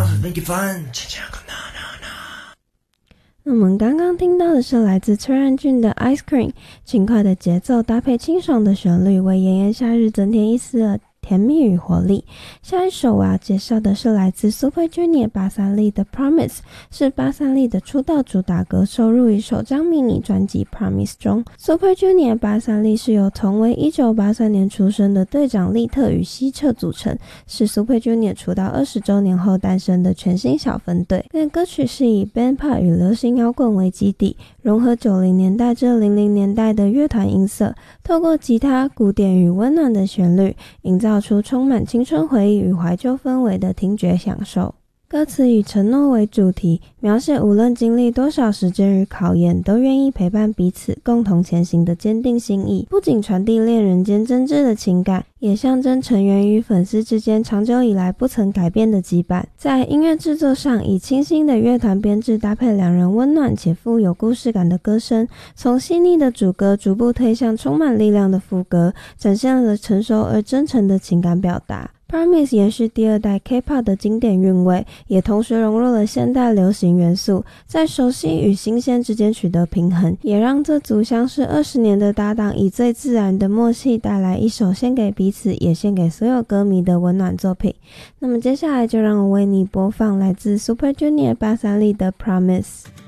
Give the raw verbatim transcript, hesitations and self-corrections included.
Sounds make it fun。 那我们刚刚听到的是来自崔然俊的 Ice Cream， 轻快的节奏搭配清爽的旋律，为炎炎夏日增添一丝的甜蜜与活力。下一首我要介绍的是来自 Super Junior 八三栗的 Promise， 是八三栗的出道主打歌，收录于首张迷你专辑 Promise 中。 Super Junior 八三栗是由同为一九八三年出生的队长利特与希澈组成，是 Super Junior 出道二十周年后诞生的全新小分队。那歌曲是以 band pop 与流行摇滚为基底，融合九零年代至零零年代的乐团音色，透过吉他、鼓点与温暖的旋律，营造出充满青春回忆与怀旧氛围的听觉享受。歌词以承诺为主题，描写无论经历多少时间与考验，都愿意陪伴彼此共同前行的坚定心意。不仅传递恋人间真挚的情感，也象征成员与粉丝之间长久以来不曾改变的羁绊。在音乐制作上，以清新的乐团编制搭配两人温暖且富有故事感的歌声，从细腻的主歌逐步推向充满力量的副歌，展现了成熟而真诚的情感表达。Promise 延续第二代 K-pop 的经典韵味，也同时融入了现代流行元素，在熟悉与新鲜之间取得平衡，也让这组相识二十年的搭档以最自然的默契带来一首献给彼此也献给所有歌迷的温暖作品。那么接下来就让我为你播放来自 Super Junior 八三栗的 Promise。